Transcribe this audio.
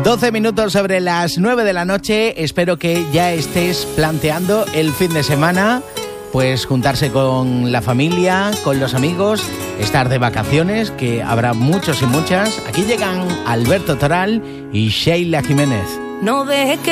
12 minutos sobre las 9 de la noche. Espero que ya estés planteando el fin de semana, pues juntarse con la familia, con los amigos, estar de vacaciones, que habrá muchos y muchas. Aquí llegan Alberto Toral y Sheila Jiménez. No deje que